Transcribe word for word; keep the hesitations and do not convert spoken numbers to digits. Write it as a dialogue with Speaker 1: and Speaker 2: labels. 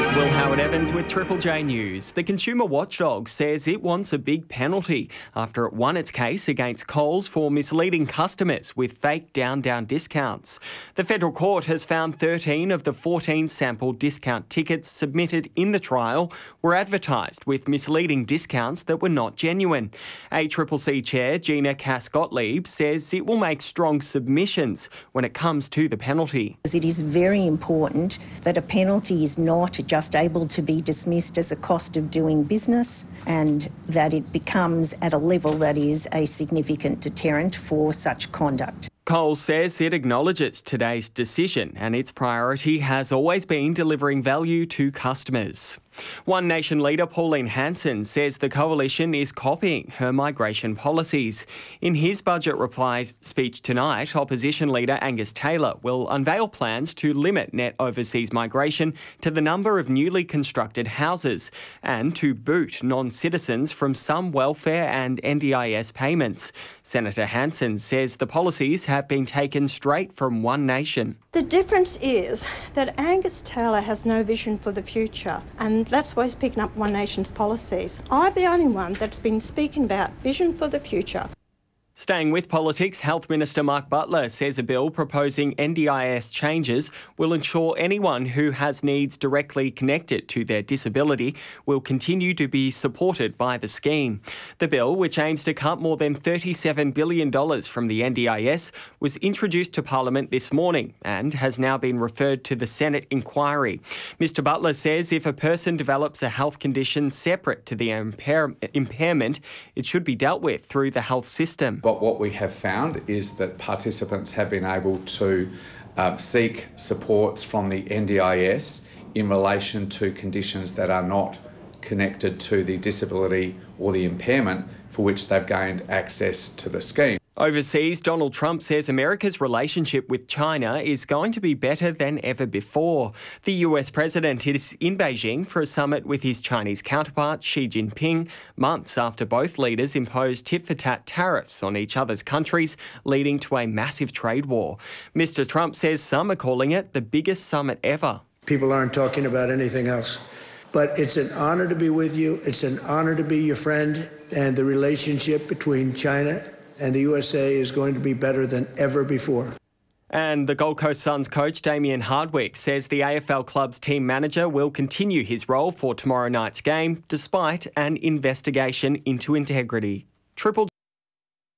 Speaker 1: It's Will Howard-Evans with Triple J News. The Consumer Watchdog says it wants a big penalty after it won its case against Coles for misleading customers with fake down-down discounts. The federal court has found thirteen of the fourteen sample discount tickets submitted in the trial were advertised with misleading discounts that were not genuine. A C C C Chair, Gina Cass-Gottlieb, says it will make strong submissions when it comes to the penalty.
Speaker 2: It is very important that a penalty is not just able to be dismissed as a cost of doing business, and that it becomes at a level that is a significant deterrent for such conduct.
Speaker 1: Coles says it acknowledges today's decision and its priority has always been delivering value to customers. One Nation leader Pauline Hanson says the coalition is copying her migration policies. In his budget reply speech tonight, opposition leader Angus Taylor will unveil plans to limit net overseas migration to the number of newly constructed houses and to boot non-citizens from some welfare and N D I S payments. Senator Hanson says the policies have been taken straight from One Nation.
Speaker 3: The difference is that Angus Taylor has no vision for the future, and that's why he's picking up One Nation's policies. I'm the only one that's been speaking about vision for the future.
Speaker 1: Staying with politics, Health Minister Mark Butler says a bill proposing N D I S changes will ensure anyone who has needs directly connected to their disability will continue to be supported by the scheme. The bill, which aims to cut more than thirty-seven billion dollars from the N D I S, was introduced to Parliament this morning and has now been referred to the Senate inquiry. Mister Butler says if a person develops a health condition separate to the impair- impairment, it should be dealt with through the health system.
Speaker 4: But what we have found is that participants have been able to uh, seek supports from the N D I S in relation to conditions that are not connected to the disability or the impairment for which they've gained access to the scheme.
Speaker 1: Overseas, Donald Trump says America's relationship with China is going to be better than ever before. The U S president is in Beijing for a summit with his Chinese counterpart, Xi Jinping, months after both leaders imposed tit-for-tat tariffs on each other's countries, leading to a massive trade war. Mister Trump says some are calling it the biggest summit ever.
Speaker 5: People aren't talking about anything else. But it's an honor to be with you. It's an honor to be your friend. And the relationship between China and the U S A is going to be better than ever before.
Speaker 1: And the Gold Coast Suns coach Damien Hardwick says the A F L club's team manager will continue his role for tomorrow night's game despite an investigation into integrity. Triple J